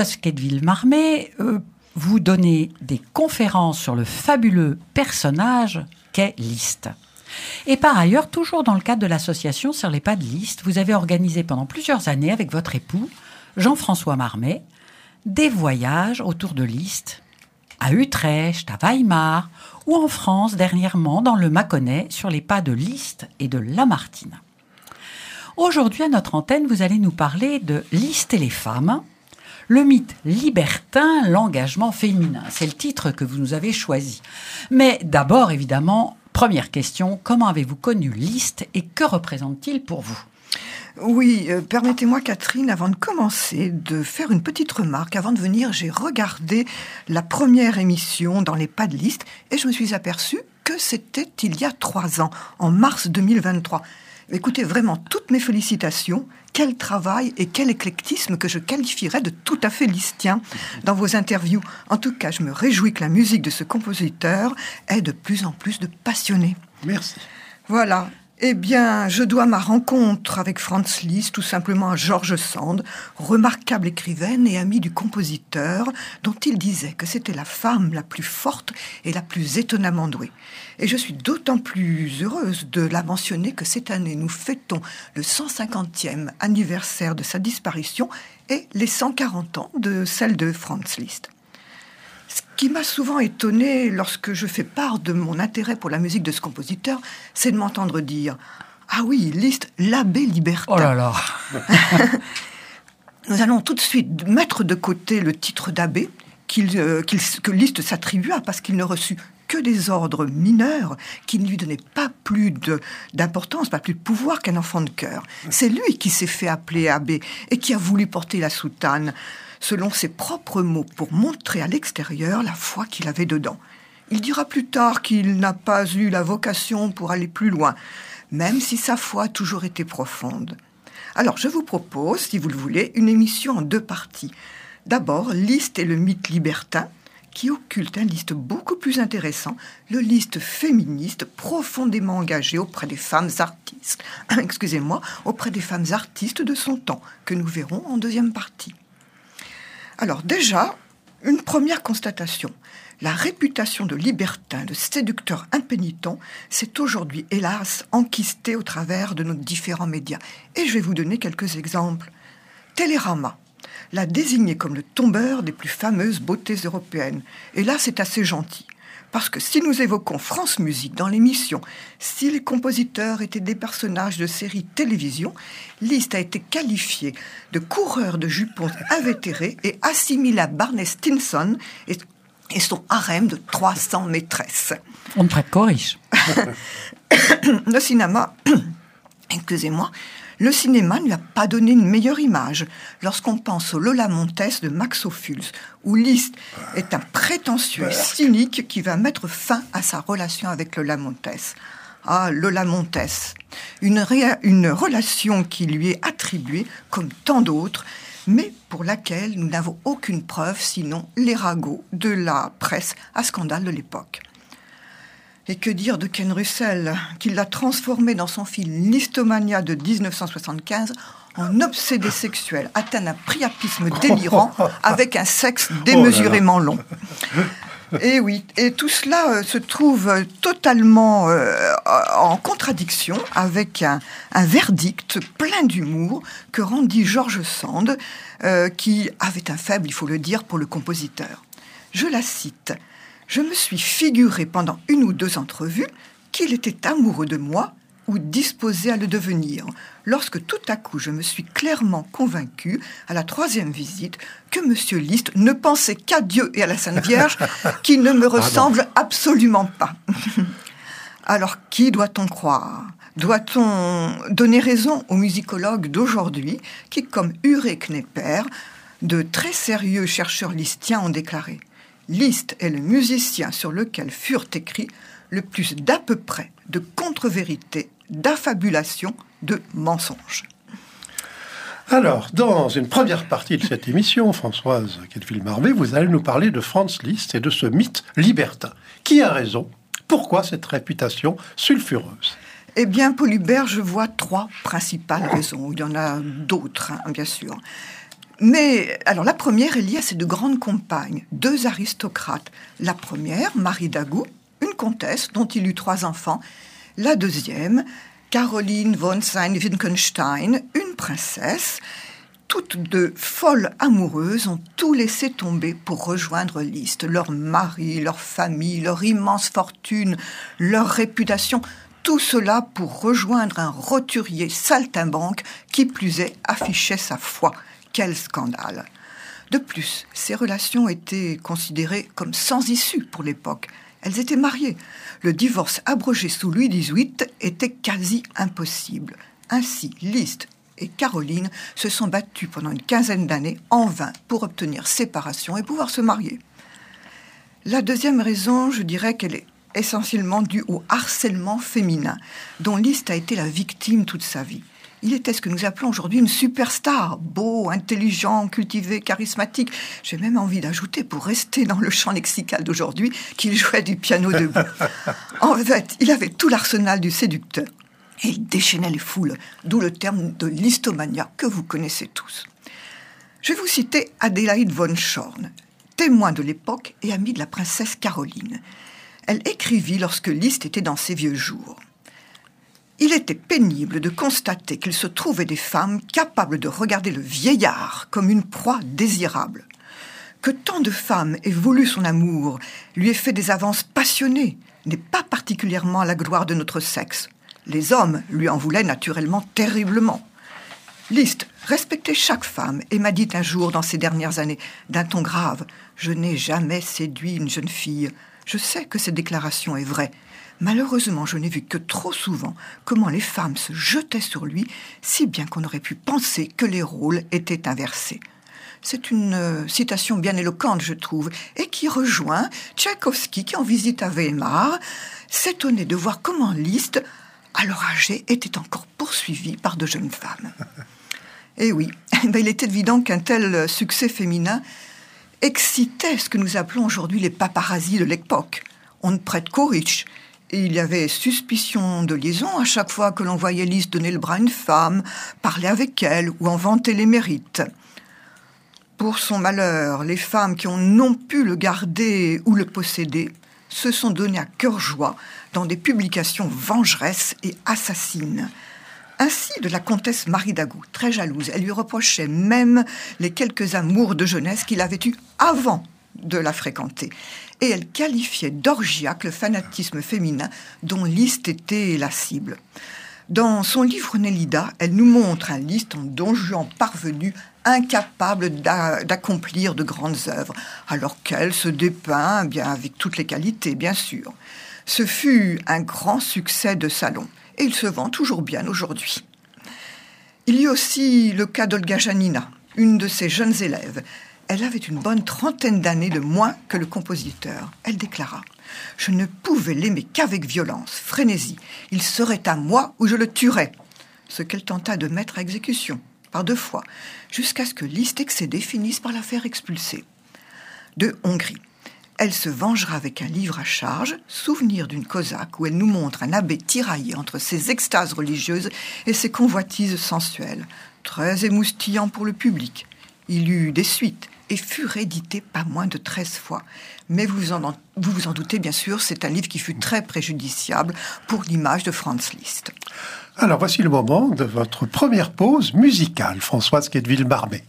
Quetteville-Marmé, vous donnez des conférences sur le fabuleux personnage qu'est Liszt. Et par ailleurs, toujours dans le cadre de l'association Sur les pas de Liszt, vous avez organisé pendant plusieurs années avec votre époux, Jean-François Marmé, des voyages autour de Liszt, à Utrecht, à Weimar, ou en France dernièrement dans le Mâconnais, sur les pas de Liszt et de Lamartine. Aujourd'hui, à notre antenne, vous allez nous parler de Liszt et les femmes, le mythe libertin, l'engagement féminin. C'est le titre que vous nous avez choisi. Mais d'abord, évidemment, première question, comment avez-vous connu Liszt et que représente-t-il pour vous ? Oui, permettez-moi Catherine, avant de commencer, de faire une petite remarque. Avant de venir, j'ai regardé la première émission dans les pas de Liszt et je me suis aperçue que c'était il y a 3 ans, en mars 2023. Écoutez, vraiment, toutes mes félicitations. Quel travail et quel éclectisme que je qualifierais de tout à fait listien dans vos interviews. En tout cas, je me réjouis que la musique de ce compositeur ait de plus en plus de passionnés. Merci. Voilà. Eh bien, je dois ma rencontre avec Franz Liszt tout simplement à George Sand, remarquable écrivaine et amie du compositeur, dont il disait que c'était la femme la plus forte et la plus étonnamment douée. Et je suis d'autant plus heureuse de la mentionner que cette année, nous fêtons le 150e anniversaire de sa disparition et les 140 ans de celle de Franz Liszt. Ce qui m'a souvent étonnée lorsque je fais part de mon intérêt pour la musique de ce compositeur, c'est de m'entendre dire « Ah oui, Liszt, l'abbé libertin ». Oh là là. Nous allons tout de suite mettre de côté le titre d'abbé que Liszt s'attribua parce qu'il ne reçut que des ordres mineurs qui ne lui donnaient pas plus d'importance, pas plus de pouvoir qu'un enfant de chœur. C'est lui qui s'est fait appeler abbé et qui a voulu porter la soutane selon ses propres mots, pour montrer à l'extérieur la foi qu'il avait dedans. Il dira plus tard qu'il n'a pas eu la vocation pour aller plus loin, même si sa foi a toujours été profonde. Alors, je vous propose, si vous le voulez, une émission en 2 parties. D'abord, Liszt et le mythe libertin, qui occulte un Liszt beaucoup plus intéressant, le Liszt féministe profondément engagé auprès des femmes artistes, auprès des femmes artistes de son temps, que nous verrons en 2e partie. Alors déjà, une première constatation. La réputation de libertin, de séducteur impénitent, s'est aujourd'hui, hélas, enquistée au travers de nos différents médias. Et je vais vous donner quelques exemples. Télérama l'a désigné comme le tombeur des plus fameuses beautés européennes. Et là, c'est assez gentil. Parce que si nous évoquons France Musique dans l'émission, si les compositeurs étaient des personnages de séries télévision, Liszt a été qualifié de coureur de jupons invétéré et assimilé à Barney Stinson et son harem de 300 maîtresses. On ne traite qu'aux riches. Le cinéma, le cinéma ne lui a pas donné une meilleure image lorsqu'on pense au Lola Montès de Max Ophuls, où Liszt est un prétentieux et cynique qui va mettre fin à sa relation avec Lola Montès. Ah, Lola Montès, une relation qui lui est attribuée comme tant d'autres, mais pour laquelle nous n'avons aucune preuve, sinon les ragots de la presse à scandale de l'époque. Et que dire de Ken Russell, qui l'a transformé dans son film Listomania de 1975 en obsédé sexuel, atteint d'un priapisme délirant avec un sexe démesurément long. Et oui, et tout cela se trouve totalement en contradiction avec un verdict plein d'humour que rendit George Sand, qui avait un faible, il faut le dire, pour le compositeur. Je la cite. « Je me suis figuré pendant 1 ou 2 entrevues qu'il était amoureux de moi ou disposé à le devenir, lorsque tout à coup je me suis clairement convaincu, à la 3e visite, que M. Liszt ne pensait qu'à Dieu et à la Sainte Vierge, qui ne me ressemblent absolument pas. » Alors, qui doit-on croire ? Doit-on donner raison aux musicologues d'aujourd'hui, qui, comme Uré Knepper, de très sérieux chercheurs listiens ont déclaré « Liszt est le musicien sur lequel furent écrits le plus d'à peu près, de contre-vérités, d'affabulations, de mensonges. » Alors, dans une première partie de cette émission, Françoise Quetteville-Marmé, vous allez nous parler de Franz Liszt et de ce mythe libertin. Qui a raison ? Pourquoi cette réputation sulfureuse ? Eh bien, Paul Hubert, je vois 3 principales raisons. Il y en a d'autres, bien sûr. Mais, alors, la première est liée à ses deux grandes compagnes, deux aristocrates. La première, Marie d'Agoult, une comtesse dont il eut 3 enfants. La deuxième, Caroline von Sayn-Wittgenstein, une princesse. Toutes deux folles amoureuses ont tout laissé tomber pour rejoindre Liszt. Leur mari, leur famille, leur immense fortune, leur réputation, tout cela pour rejoindre un roturier saltimbanque qui plus est affichait sa foi. Quel scandale! De plus, ces relations étaient considérées comme sans issue pour l'époque. Elles étaient mariées. Le divorce abrogé sous Louis XVIII était quasi impossible. Ainsi, Liszt et Caroline se sont battus pendant une quinzaine d'années en vain pour obtenir séparation et pouvoir se marier. La deuxième raison, je dirais qu'elle est essentiellement due au harcèlement féminin, dont Liszt a été la victime toute sa vie. Il était ce que nous appelons aujourd'hui une superstar, beau, intelligent, cultivé, charismatique. J'ai même envie d'ajouter, pour rester dans le champ lexical d'aujourd'hui, qu'il jouait du piano debout. En fait, il avait tout l'arsenal du séducteur. Et il déchaînait les foules, d'où le terme de listomania que vous connaissez tous. Je vais vous citer Adélaïde von Schorn, témoin de l'époque et amie de la princesse Caroline. Elle écrivit lorsque Liszt était dans ses vieux jours. Il était pénible de constater qu'il se trouvait des femmes capables de regarder le vieillard comme une proie désirable. Que tant de femmes aient voulu son amour, lui aient fait des avances passionnées, n'est pas particulièrement à la gloire de notre sexe. Les hommes lui en voulaient naturellement terriblement. Liszt respectait chaque femme et m'a dit un jour dans ces dernières années, d'un ton grave, « Je n'ai jamais séduit une jeune fille. Je sais que cette déclaration est vraie. Malheureusement, je n'ai vu que trop souvent comment les femmes se jetaient sur lui, si bien qu'on aurait pu penser que les rôles étaient inversés. » C'est une citation bien éloquente, je trouve, et qui rejoint Tchaïkovski, qui en visite à Weimar, s'étonnait de voir comment Liszt, alors âgé, était encore poursuivi par de jeunes femmes. Et oui, il était évident qu'un tel succès féminin excitait ce que nous appelons aujourd'hui les paparazzis de l'époque. On ne prête qu'aux riches. Et il y avait suspicion de liaison à chaque fois que l'on voyait Liszt donner le bras à une femme, parler avec elle ou en vanter les mérites. Pour son malheur, les femmes qui n'ont pu le garder ou le posséder se sont données à cœur joie dans des publications vengeresses et assassines. Ainsi de la comtesse Marie d'Agoult, très jalouse. Elle lui reprochait même les quelques amours de jeunesse qu'il avait eus avant de la fréquenter. Et elle qualifiait d'orgiaque le fanatisme féminin dont Liszt était la cible. Dans son livre Nélida, elle nous montre un Liszt en Don Juan parvenu, incapable d'accomplir de grandes œuvres, alors qu'elle se dépeint bien avec toutes les qualités, bien sûr. Ce fut un grand succès de salon, et il se vend toujours bien aujourd'hui. Il y a aussi le cas d'Olga Janina, une de ses jeunes élèves. Elle avait une bonne 30aine d'années de moins que le compositeur. Elle déclara « Je ne pouvais l'aimer qu'avec violence, frénésie. Il serait à moi ou je le tuerais. » Ce qu'elle tenta de mettre à exécution, par 2 fois, jusqu'à ce que Liszt excédé finisse par la faire expulser. De Hongrie, elle se vengera avec un livre à charge, Souvenir d'une cosaque, où elle nous montre un abbé tiraillé entre ses extases religieuses et ses convoitises sensuelles. Très émoustillant pour le public. Il eut des suites et fut réédité pas moins de 13 fois. Mais vous vous en doutez, bien sûr, c'est un livre qui fut très préjudiciable pour l'image de Franz Liszt. Alors, voici le moment de votre première pause musicale, Françoise Quetteville-Barbet.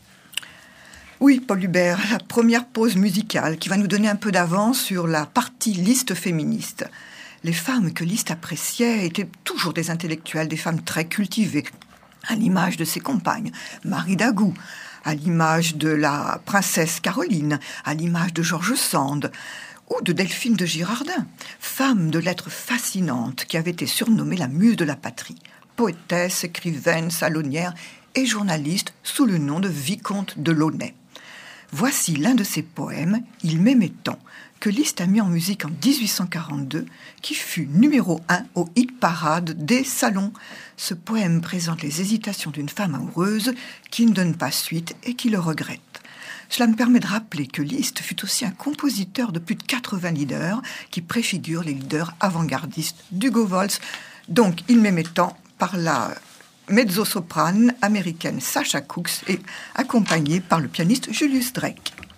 Oui, Paul Hubert, la première pause musicale qui va nous donner un peu d'avance sur la partie Liszt féministe. Les femmes que Liszt appréciait étaient toujours des intellectuelles, des femmes très cultivées, à l'image de ses compagnes, Marie d'Agoult, à l'image de la princesse Caroline, à l'image de George Sand ou de Delphine de Girardin, femme de lettres fascinante qui avait été surnommée la muse de la patrie, poétesse, écrivaine, salonnière et journaliste sous le nom de Vicomte de Launay. Voici l'un de ses poèmes, Il m'aimait tant, que Liszt a mis en musique en 1842, qui fut numéro 1 au hit parade des salons. Ce poème présente les hésitations d'une femme amoureuse qui ne donne pas suite et qui le regrette. Cela me permet de rappeler que Liszt fut aussi un compositeur de plus de 80 leaders qui préfigurent les leaders avant-gardistes d'Hugo Wolf. Donc, Il m'aimait tant par la mezzo-soprane américaine Sasha Cooks et accompagnée par le pianiste Julius Drake.